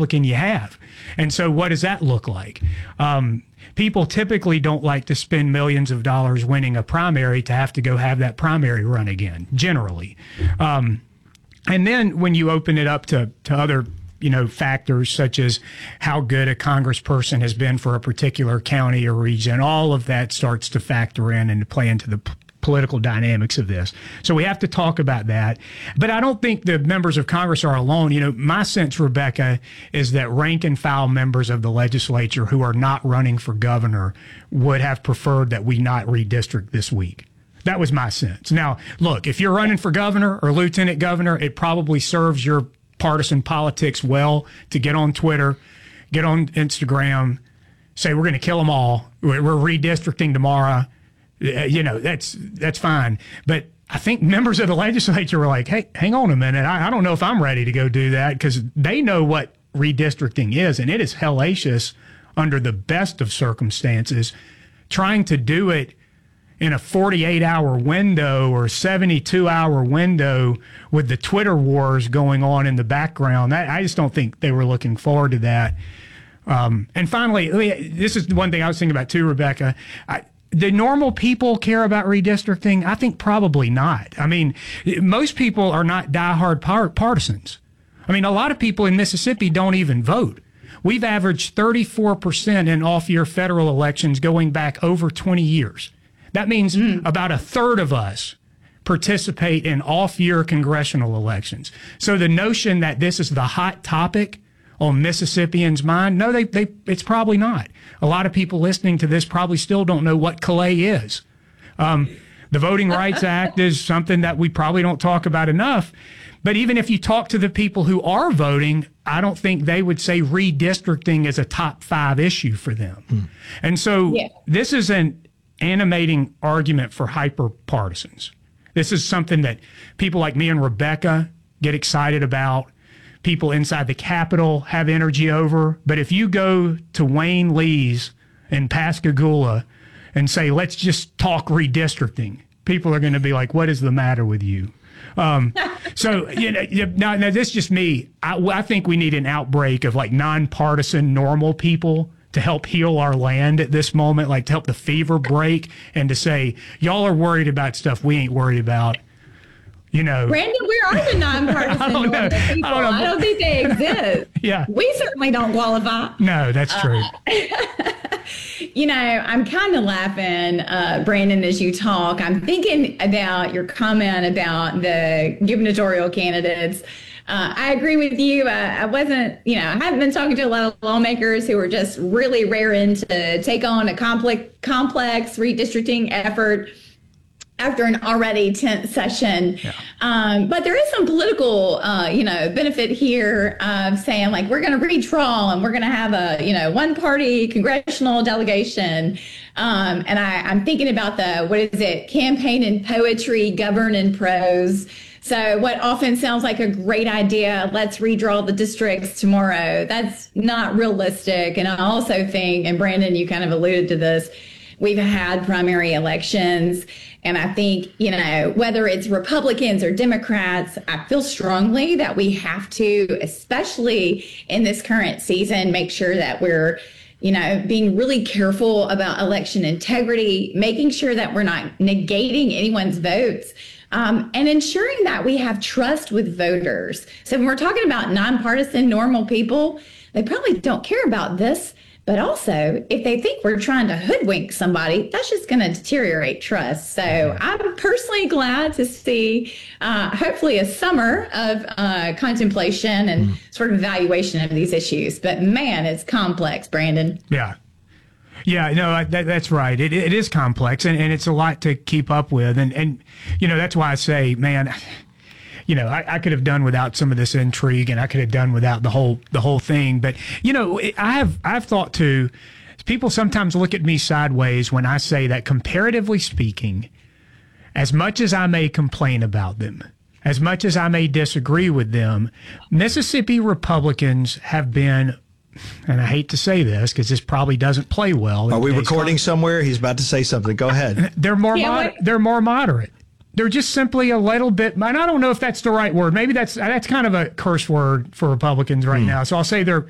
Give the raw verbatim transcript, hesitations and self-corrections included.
Republican you have. And so what does that look like? Um, people typically don't like to spend millions of dollars winning a primary to have to go have that primary run again, generally. Um, and then when you open it up to, to other you know, factors such as how good a congressperson has been for a particular county or region, all of that starts to factor in and to play into the p- political dynamics of this. So we have to talk about that. But I don't think the members of Congress are alone. You know, my sense, Rebecca, is that rank and file members of the legislature who are not running for governor would have preferred that we not redistrict this week. That was my sense. Now, look, if you're running for governor or lieutenant governor, it probably serves your partisan politics well to get on Twitter, get on Instagram, say we're going to kill them all. We're, we're redistricting tomorrow. Uh, you know, that's that's fine. But I think members of the legislature were like, hey, hang on a minute. I, I don't know if I'm ready to go do that, because they know what redistricting is, and it is hellacious under the best of circumstances. Trying to do it in a forty-eight hour window or seventy-two hour window with the Twitter wars going on in the background, that, I just don't think they were looking forward to that. Um, and finally, this is one thing I was thinking about too, Rebecca. I, the normal people care about redistricting? I think probably not. I mean, most people are not diehard par- partisans. I mean, a lot of people in Mississippi don't even vote. We've averaged thirty-four percent in off-year federal elections going back over twenty years. That means mm. about a third of us participate in off-year congressional elections. So the notion that this is the hot topic on Mississippians' mind, no, they, they, it's probably not. A lot of people listening to this probably still don't know what Calais is. Um, the Voting Rights Act is something that we probably don't talk about enough. But even if you talk to the people who are voting, I don't think they would say redistricting is a top five issue for them. Mm. And so yeah. this is an animating argument for hyper partisans. This is something that people like me and Rebecca get excited about. People inside the Capitol have energy over. But if you go to Wayne Lee's in Pascagoula and say, let's just talk redistricting, people are going to be like, what is the matter with you? Um, so, you know, now, now this is just me. I, I think we need an outbreak of like nonpartisan, normal people to help heal our land at this moment, like to help the fever break and to say, y'all are worried about stuff we ain't worried about. You know, Brandon, where are the nonpartisan I don't know. people? I don't, I I don't think they exist. Yeah. We certainly don't qualify. No, that's true. Uh, you know, I'm kind of laughing, uh, Brandon, as you talk. I'm thinking about your comment about the gubernatorial candidates. Uh, I agree with you. I, I wasn't, you know, I haven't been talking to a lot of lawmakers who are just really raring to take on a complex, complex redistricting effort after an already tense session. Yeah. Um, but there is some political, uh, you know, benefit here of saying, like, we're going to redraw and we're going to have a, you know, one party congressional delegation. Um, and I, I'm thinking about the, what is it, campaign in poetry, govern in prose. So what often sounds like a great idea, let's redraw the districts tomorrow, that's not realistic. And I also think, and Brandon, you kind of alluded to this, we've had primary elections. And I think, you know, whether it's Republicans or Democrats, I feel strongly that we have to, especially in this current season, make sure that we're, you know, being really careful about election integrity, making sure that we're not negating anyone's votes. Um, and ensuring that we have trust with voters. So when we're talking about nonpartisan, normal people, they probably don't care about this. But also, if they think we're trying to hoodwink somebody, that's just going to deteriorate trust. So I'm personally glad to see, uh, hopefully, a summer of uh, contemplation and mm. sort of evaluation of these issues. But man, it's complex, Brandon. Yeah. Yeah, no, that, that's right. It, it is complex, and, and it's a lot to keep up with. And, and, you know, that's why I say, man, you know, I, I could have done without some of this intrigue, and I could have done without the whole the whole thing. But, you know, I have I've thought, too, people sometimes look at me sideways when I say that, comparatively speaking, as much as I may complain about them, as much as I may disagree with them, Mississippi Republicans have been, and I hate to say this because this probably doesn't play well. Are we recording somewhere? He's about to say something. Go ahead. They're more mod- they're more moderate. They're just simply a little bit, and I don't know if that's the right word. Maybe that's that's kind of a curse word for Republicans right mm. now. So I'll say they're